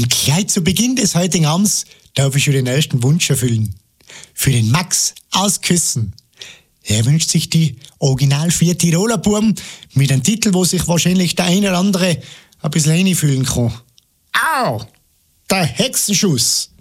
Und gleich zu Beginn des heutigen Abends darf ich schon den ersten Wunsch erfüllen. Für den Max aus Küssen. Er wünscht sich die Original 4 Tiroler Buben mit einem Titel, wo sich wahrscheinlich der eine oder andere ein bisschen einfühlen kann. Au! Der Hexenschuss!